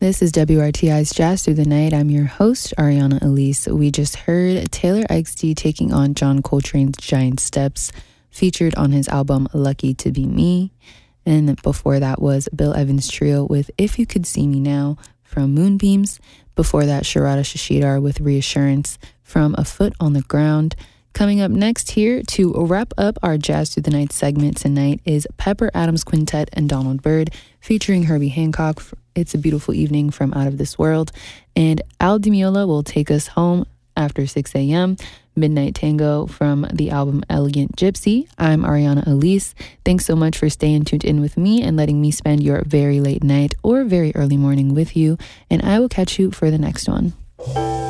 This is WRTI's Jazz Through the Night. I'm your host, Ariana Elise. We just heard Taylor XD taking on John Coltrane's Giant Steps, featured on his album Lucky to Be Me. And before that was Bill Evans Trio with If You Could See Me Now from Moonbeams. Before that, Sharada Shashidar with Reassurance from A Foot on the Ground. Coming up next here to wrap up our Jazz Through the Night segment tonight is Pepper Adams Quintet and Donald Byrd featuring Herbie Hancock. It's a Beautiful Evening from Out of This World. And Al Di Meola will take us home after 6 a.m. Midnight Tango from the album Elegant Gypsy. I'm Ariana Elise. Thanks so much for staying tuned in with me and letting me spend your very late night or very early morning with you. And I will catch you for the next one.